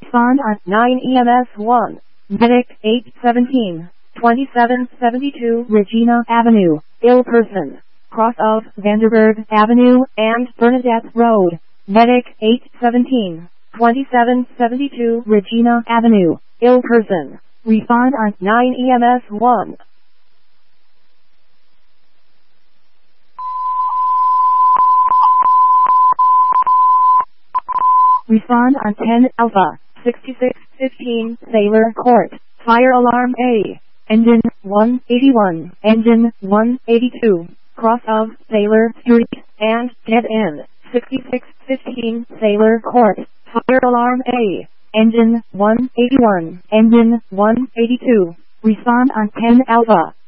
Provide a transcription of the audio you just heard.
Respond on 9 EMS 1. Medic 817. 2772 Regina Avenue, ill person. Cross of Vanderburg Avenue and Bernadette Road. Medic 817. 2772 Regina Avenue, ill person. Respond on 9 EMS 1. Respond on 10 Alpha, 6615 Sailor Court. Fire alarm A. Engine 181, engine 182. Cross of Sailor Street and dead end. 6615 Sailor Court. Fire alarm A. Engine 181, engine 182. Respond on 10 Alpha.